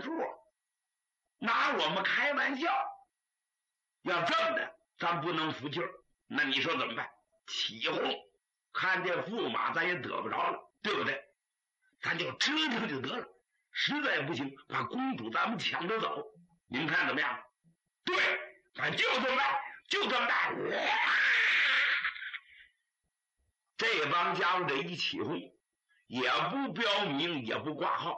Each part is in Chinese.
数，拿我们开玩笑。要这么的，咱不能服气儿，那你说怎么办？起哄，看这驸马咱也得不着了，对不对？咱就折腾就得了，实在不行，把公主咱们抢着走，您看怎么样？对，咱就这么办，就这么办。这帮家伙这一起哄，也不标明，也不挂号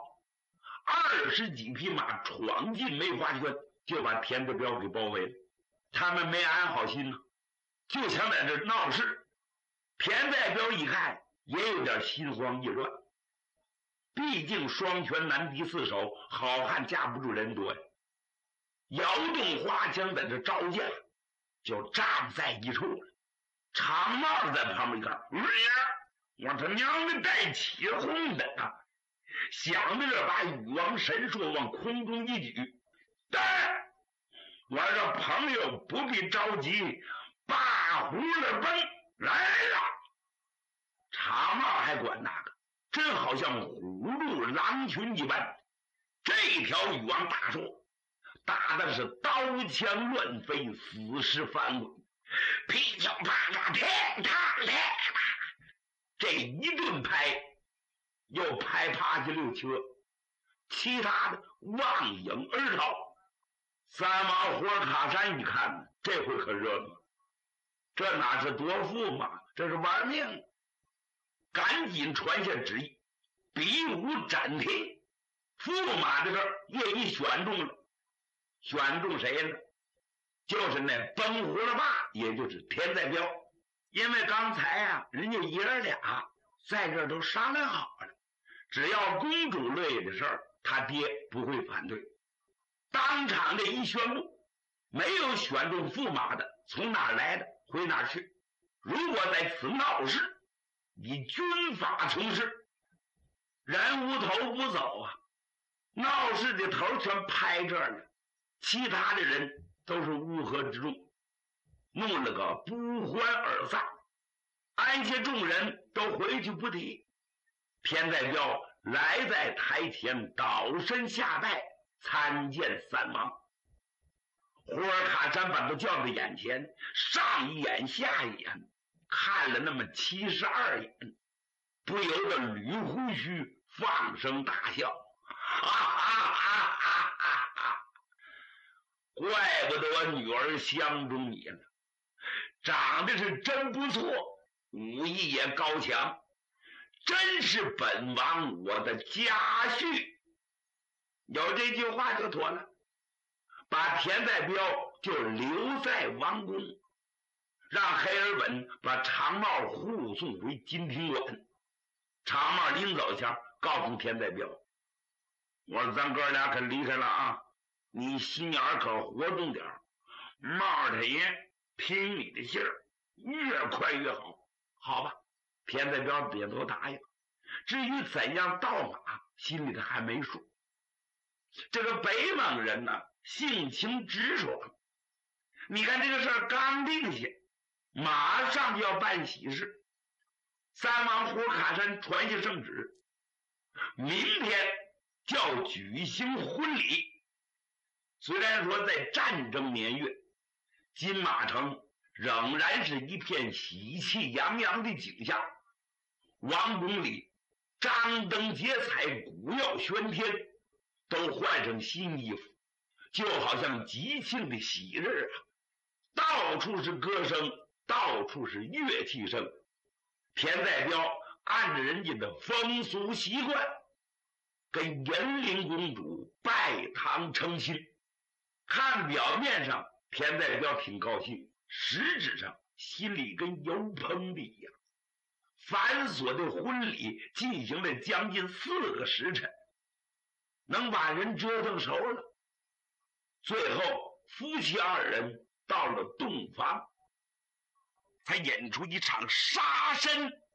，20几匹马闯进梅花圈，就把田德彪给包围了。他们没安好心呢，就想在这闹事。田代彪一看，也有点心慌意乱，毕竟双拳难敌四手，好汉架不住人多呀。摇动花枪在这招架，就站在一处了。长帽在旁边一看，我他娘的带起哄的啊！想着这把羽王神硕往空中一举，我说朋友不必着急，把胡了奔来了。长帽还管那个，真好像虎入狼群一般。这条羽王大硕打的是刀枪乱飞，死尸翻滚，噼里啪啦，天塌天塌，这一顿拍，又拍趴下6车，其他的望影而逃。三王火卡山一看，这回可热闹，这哪是夺驸马，这是玩命。赶紧传下旨意，比武斩听。驸马的事儿也已选中了，选中谁呢？就是那崩胡了霸，也就是田代彪。因为刚才啊，人家爷儿俩在这儿都商量好了，只要公主类的事儿，他爹不会反对。当场这一宣布，没有选中驸马的，从哪儿来的回哪儿去。如果在此闹事，以军法从事，人无头不走啊！闹事的头全拍这儿了，其他的人都是乌合之众，弄了个不欢而散。安下众人都回去不提。田代彪来在台前，倒身下拜，参见三王。胡尔卡山把他叫到眼前，上一眼下一眼，看了那么72眼，不由得捋胡须，放声大笑，哈哈哈哈哈哈！怪不得我女儿相中你了，长得是真不错，武艺也高强，真是本王我的家婿。有这句话就妥了，把田代彪就留在王宫，让黑尔本把长帽护送回金庭馆。长帽临走前告诉田代彪，我说咱哥俩可离开了啊，你心眼可活动点，帽太爷听你的信儿，越快越好。好吧，田代彪点头答应。至于怎样到马，心里头还没数。这个北蒙人呢，性情直爽，你看这个事儿刚定下，马上就要办喜事。三王胡卡山传下圣旨，明天就要举行婚礼。虽然说在战争年月，金马城仍然是一片喜气洋洋的景象，王宫里张灯结彩，鼓乐喧天，都换上新衣服，就好像吉庆的喜日啊！到处是歌声，到处是乐器声。田代彪按着人家的风俗习惯，跟银陵公主拜堂成亲。看表面上田代彪挺高兴，实质上心里跟油烹的一样。繁琐的婚礼进行了将近4个时辰，能把人折腾熟了。最后夫妻2人到了洞房，才演出一场杀身